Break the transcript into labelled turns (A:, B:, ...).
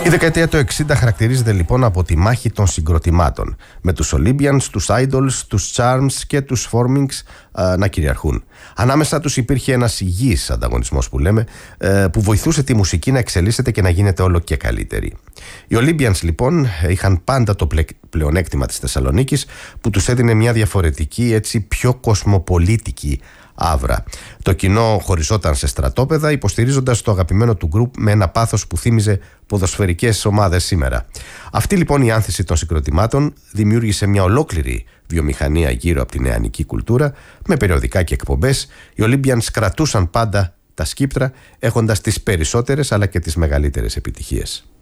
A: Η δεκαετία του 60 χαρακτηρίζεται λοιπόν από τη μάχη των συγκροτημάτων, με τους Olympians, τους Idols, τους Charms και τους Formings να κυριαρχούν. Ανάμεσα τους υπήρχε ένας υγιής ανταγωνισμός που λέμε, που βοηθούσε τη μουσική να εξελίσσεται και να γίνεται όλο και καλύτερη. Οι Olympians λοιπόν είχαν πάντα το πλεονέκτημα της Θεσσαλονίκης, που τους έδινε μια διαφορετική, έτσι πιο κοσμοπολίτικη άβρα. Το κοινό χωριζόταν σε στρατόπεδα, υποστηρίζοντας το αγαπημένο του γκρουπ με ένα πάθος που θύμιζε ποδοσφαιρικές ομάδες σήμερα. Αυτή λοιπόν η άνθηση των συγκροτημάτων δημιούργησε μια ολόκληρη βιομηχανία γύρω από τη νεανική κουλτούρα, με περιοδικά και εκπομπές. Οι Olympians κρατούσαν πάντα τα σκύπτρα, έχοντας τις περισσότερες αλλά και τις μεγαλύτερες επιτυχίες.